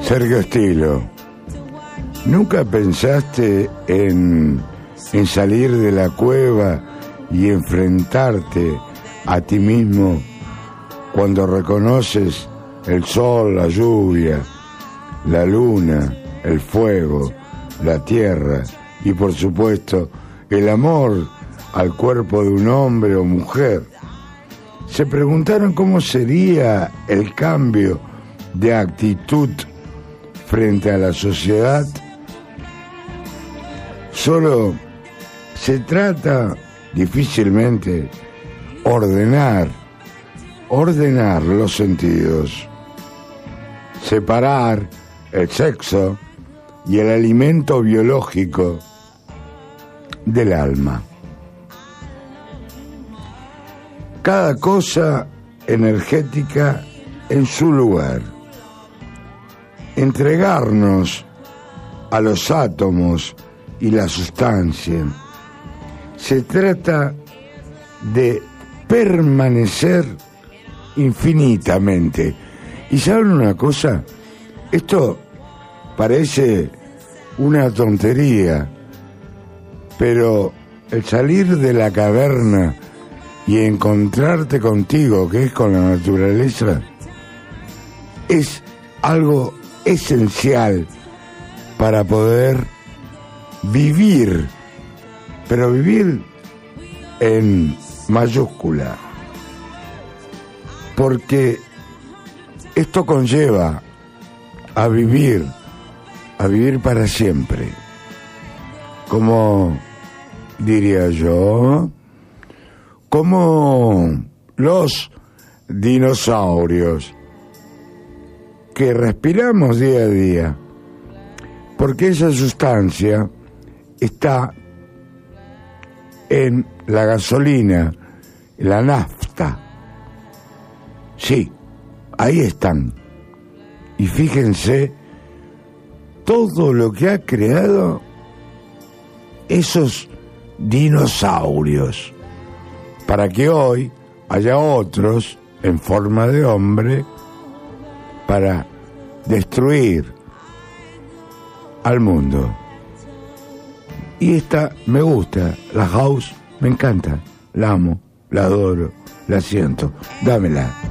Sergio Stilo, ¿nunca pensaste en salir de la cueva y enfrentarte a ti mismo cuando reconoces el sol, la lluvia, la luna, el fuego, la tierra y por supuesto el amor al cuerpo de un hombre o mujer? Se preguntaron cómo sería el cambio de actitud frente a la sociedad. Solo se trata difícilmente ordenar los sentidos, separar el sexo y el alimento biológico del alma. Cada cosa energética en su lugar. Entregarnos a los átomos y la sustancia. Se trata de permanecer infinitamente. ¿Y saben una cosa? Esto parece una tontería, pero el salir de la caverna y encontrarte contigo, que es con la naturaleza, es algo esencial para poder vivir, pero vivir en mayúscula, porque esto conlleva a vivir para siempre, como diría yo, como los dinosaurios que respiramos día a día, porque esa sustancia está en la gasolina, la nafta. Sí, ahí están. Y fíjense todo lo que ha creado esos dinosaurios, para que hoy haya otros en forma de hombre para destruir al mundo. Y esta me gusta, la house me encanta, la amo, la adoro, la siento, dámela.